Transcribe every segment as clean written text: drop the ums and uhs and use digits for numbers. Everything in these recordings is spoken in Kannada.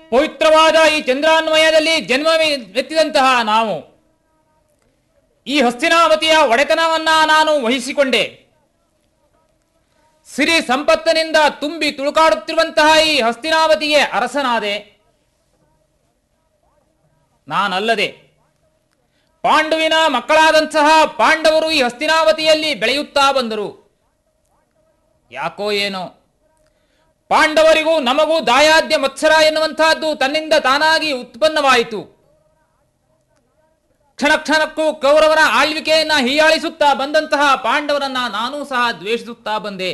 ಪವಿತ್ರವಾದ ಈ ಚಂದ್ರಾನ್ವಯದಲ್ಲಿ ಜನ್ಮವೆತ್ತಿದಂತಹ ನಾವು ಈ ಹಸ್ತಿನಾವತಿಯ ಒಡೆತನವನ್ನ ನಾನು ವಹಿಸಿಕೊಂಡೆ. ಸಿರಿ ಸಂಪತ್ತಿನಿಂದ ತುಂಬಿ ತುಳುಕಾಡುತ್ತಿರುವಂತಹ ಈ ಹಸ್ತಿನಾವತಿಗೆ ಅರಸನಾದೆ. ನಾನಲ್ಲದೆ ಪಾಂಡುವಿನ ಮಕ್ಕಳಾದಂತಹ ಪಾಂಡವರು ಈ ಹಸ್ತಿನಾವತಿಯಲ್ಲಿ ಬೆಳೆಯುತ್ತಾ ಬಂದರು. ಯಾಕೋ ಏನೋ ಪಾಂಡವರಿಗೂ ನಮಗೂ ದಾಯಾದ್ಯ ಮತ್ಸರ ಎನ್ನುವಂತಹದ್ದು ತನ್ನಿಂದ ತಾನಾಗಿ ಉತ್ಪನ್ನವಾಯಿತು. ಕ್ಷಣ ಕ್ಷಣಕ್ಕೂ ಕೌರವರ ಆಳ್ವಿಕೆಯನ್ನ ಹೀಯಾಳಿಸುತ್ತಾ ಬಂದಂತಹ ಪಾಂಡವರನ್ನ ನಾನೂ ಸಹ ದ್ವೇಷಿಸುತ್ತಾ ಬಂದೆ.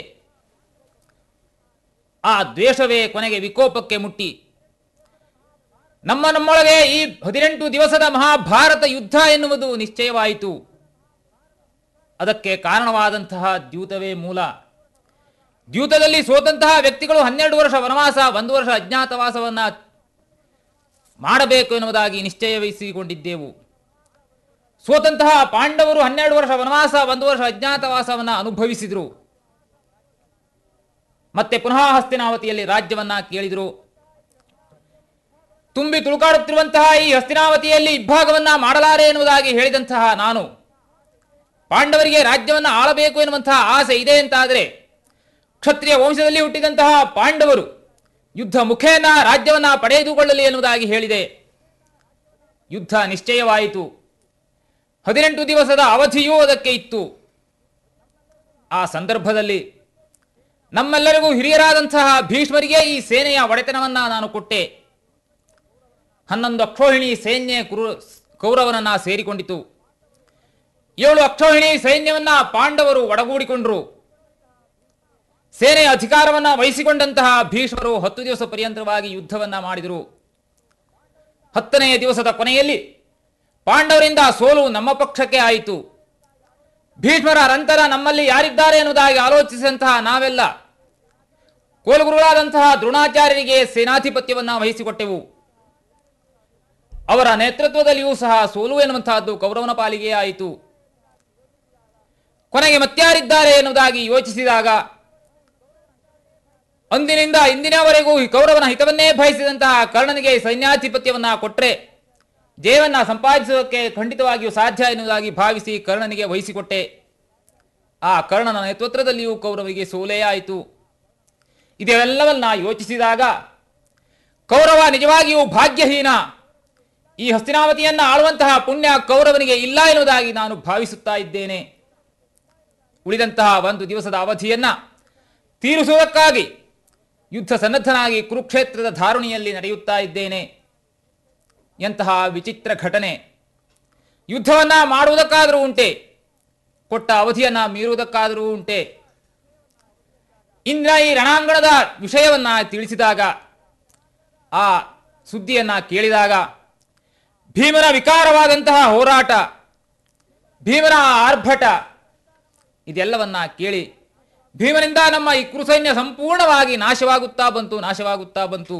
ಆ ದ್ವೇಷವೇ ಕೊನೆಗೆ ವಿಕೋಪಕ್ಕೆ ಮುಟ್ಟಿ ನಮ್ಮೊಳಗೆ ಈ 18 ದಿವಸದ ಮಹಾಭಾರತ ಯುದ್ಧ ಎನ್ನುವುದು ನಿಶ್ಚಯವಾಯಿತು. ಅದಕ್ಕೆ ಕಾರಣವಾದಂತಹ ದ್ಯೂತವೇ ಮೂಲ. ದ್ಯೂತದಲ್ಲಿ ಸೋತಂತಹ ವ್ಯಕ್ತಿಗಳು 12 ವರ್ಷ ವನವಾಸ 1 ವರ್ಷ ಅಜ್ಞಾತವಾಸವನ್ನ ಮಾಡಬೇಕು ಎನ್ನುವುದಾಗಿ ನಿಶ್ಚಯವಹಿಸಿಕೊಂಡಿದ್ದೆವು. ಸೋತಂತಹ ಪಾಂಡವರು 12 ವರ್ಷ ವನವಾಸ 1 ವರ್ಷ ಅಜ್ಞಾತವಾಸವನ್ನ ಅನುಭವಿಸಿದರು. ಮತ್ತೆ ಪುನಃ ಹಸ್ತಿನಾವತಿಯಲ್ಲಿ ರಾಜ್ಯವನ್ನ ಕೇಳಿದರು. ತುಂಬಿ ತುಳುಕಾಡುತ್ತಿರುವಂತಹ ಈ ಹಸ್ತಿನಾವತಿಯಲ್ಲಿ ಇಬ್ಬಾಗವನ್ನ ಮಾಡಲಾರೆ ಎನ್ನುವುದಾಗಿ ಹೇಳಿದಂತಹ ನಾನು ಪಾಂಡವರಿಗೆ ರಾಜ್ಯವನ್ನ ಆಳಬೇಕು ಎನ್ನುವಂತಹ ಆಸೆ ಇದೆ ಅಂತಾದರೆ ಕ್ಷತ್ರಿಯ ವಂಶದಲ್ಲಿ ಹುಟ್ಟಿದಂತಹ ಪಾಂಡವರು ಯುದ್ಧ ಮುಖೇನ ರಾಜ್ಯವನ್ನ ಪಡೆದುಕೊಳ್ಳಲಿ ಎನ್ನುವುದಾಗಿ ಹೇಳಿದೆ. ಯುದ್ಧ ನಿಶ್ಚಯವಾಯಿತು. 18 ದಿವಸದ ಅವಧಿಯೂ ಅದಕ್ಕೆ ಇತ್ತು. ಆ ಸಂದರ್ಭದಲ್ಲಿ ನಮ್ಮೆಲ್ಲರಿಗೂ ಹಿರಿಯರಾದಂತಹ ಭೀಷ್ಮರಿಗೆ ಈ ಸೇನೆಯ ಒಡೆತನವನ್ನ ನಾನು ಕೊಟ್ಟೆ. 11 ಅಕ್ಷೋಹಿಣಿ ಸೈನ್ಯ ಕೌರವನನ್ನ ಸೇರಿಕೊಂಡಿತು. 7 ಅಕ್ಷೋಹಿಣಿ ಸೈನ್ಯವನ್ನ ಪಾಂಡವರು ಒಡಗೂಡಿಕೊಂಡರು. ಸೇನೆಯ ಅಧಿಕಾರವನ್ನ ವಹಿಸಿಕೊಂಡಂತಹ ಭೀಷ್ಮರು 10 ದಿವಸ ಪರ್ಯಂತರವಾಗಿ ಯುದ್ಧವನ್ನ ಮಾಡಿದರು. 10ನೆಯ ದಿವಸದ ಕೊನೆಯಲ್ಲಿ ಪಾಂಡವರಿಂದ ಸೋಲು ನಮ್ಮ ಪಕ್ಷಕ್ಕೆ ಆಯಿತು. ಭೀಷ್ಮರ ನಂತರ ನಮ್ಮಲ್ಲಿ ಯಾರಿದ್ದಾರೆ ಎನ್ನುವುದಾಗಿ ಆಲೋಚಿಸಿದಂತಹ ನಾವೆಲ್ಲ ಕೋಲಗುರುಗಳಾದಂತಹ ದ್ರೋಣಾಚಾರ್ಯರಿಗೆ ಸೇನಾಧಿಪತ್ಯವನ್ನ ವಹಿಸಿಕೊಟ್ಟೆವು. ಅವರ ನೇತೃತ್ವದಲ್ಲಿಯೂ ಸಹ ಸೋಲು ಎನ್ನುವಂತಹದ್ದು ಕೌರವನ ಪಾಲಿಗೆ ಆಯಿತು. ಕೊನೆಗೆ ಮತ್ಯಾರಿದ್ದಾರೆ ಎನ್ನುವುದಾಗಿ ಯೋಚಿಸಿದಾಗ ಅಂದಿನಿಂದ ಇಂದಿನವರೆಗೂ ಕೌರವನ ಹಿತವನ್ನೇ ಬಯಸಿದಂತಹ ಕರ್ಣನಿಗೆ ಸೈನ್ಯಾಧಿಪತ್ಯವನ್ನ ಕೊಟ್ಟರೆ ಜಯವನ್ನ ಸಂಪಾದಿಸುವುದಕ್ಕೆ ಖಂಡಿತವಾಗಿಯೂ ಸಾಧ್ಯ ಎನ್ನುವುದಾಗಿ ಭಾವಿಸಿ ಕರ್ಣನಿಗೆ ವಹಿಸಿಕೊಟ್ಟೆ. ಆ ಕರ್ಣನ ನೇತೃತ್ವದಲ್ಲಿಯೂ ಕೌರವರಿಗೆ ಸೋಲೇ ಆಯಿತು. ಇದೆಲ್ಲವನ್ನ ಯೋಚಿಸಿದಾಗ ಕೌರವ ನಿಜವಾಗಿಯೂ ಭಾಗ್ಯಹೀನ, ಈ ಹಸ್ತಿನಾವತಿಯನ್ನ ಆಳುವಂತಹ ಪುಣ್ಯ ಕೌರವನಿಗೆ ಇಲ್ಲ ಎನ್ನುವುದಾಗಿ ನಾನು ಭಾವಿಸುತ್ತಾ ಇದ್ದೇನೆ. ಉಳಿದಂತಹ 1 ದಿವಸದ ಅವಧಿಯನ್ನ ತೀರಿಸುವುದಕ್ಕಾಗಿ ಯುದ್ಧ ಸನ್ನದ್ಧನಾಗಿ ಕುರುಕ್ಷೇತ್ರದ ಧಾರುಣಿಯಲ್ಲಿ ನಡೆಯುತ್ತಾ ಇದ್ದೇನೆ. ಎಂತಹ ವಿಚಿತ್ರ ಘಟನೆ! ಯುದ್ಧವನ್ನ ಮಾಡುವುದಕ್ಕಾದರೂ ಉಂಟೆ, ಕೊಟ್ಟ ಅವಧಿಯನ್ನ ಮೀರುವುದಕ್ಕಾದರೂ ಉಂಟೆ. ಇಂದ್ರ ಈ ರಣಾಂಗಣದ ವಿಷಯವನ್ನ ತಿಳಿಸಿದಾಗ, ಆ ಸುದ್ದಿಯನ್ನ ಕೇಳಿದಾಗ ಭೀಮನ ವಿಕಾರವಾದಂತಹ ಹೋರಾಟ, ಭೀಮನ ಆರ್ಭಟ ಇದೆಲ್ಲವನ್ನ ಕೇಳಿ ಭೀಮನಿಂದ ನಮ್ಮ ಈ ಕುರುಸೈನ್ಯ ಸಂಪೂರ್ಣವಾಗಿ ನಾಶವಾಗುತ್ತಾ ಬಂತು.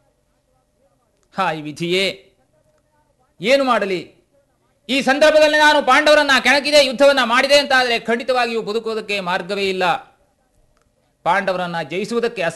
ಈ ವಿಧಿಯೇ ಏನು ಮಾಡಲಿ? ಈ ಸಂದರ್ಭದಲ್ಲಿ ನಾನು ಪಾಂಡವರನ್ನ ಕೆಣಕಿದೆ, ಯುದ್ಧವನ್ನ ಮಾಡಿದೆ ಅಂತಾದರೆ ಖಂಡಿತವಾಗಿಯೂ ಬದುಕುವುದಕ್ಕೆ ಮಾರ್ಗವೇ ಇಲ್ಲ. ಪಾಂಡವರನ್ನ ಜಯಿಸುವುದಕ್ಕೆ